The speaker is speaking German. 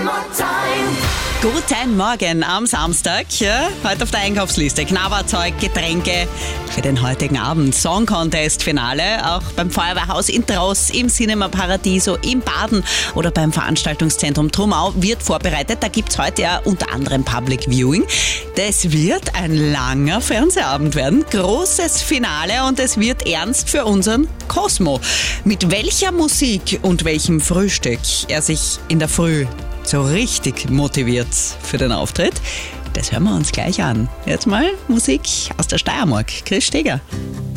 Guten Morgen am Samstag. Ja, heute auf der Einkaufsliste Knabberzeug, Getränke für den heutigen Abend. Song Contest Finale, auch beim Feuerwehrhaus in Tross, im Cinema Paradiso, im Baden oder beim Veranstaltungszentrum Trumau wird vorbereitet. Da gibt es heute ja unter anderem Public Viewing. Das wird ein langer Fernsehabend werden. Großes Finale und es wird ernst für unseren Cosmo. Mit welcher Musik und welchem Frühstück er sich in der Früh so richtig motiviert für den Auftritt, das hören wir uns gleich an. Jetzt mal Musik aus der Steiermark. Chris Steger.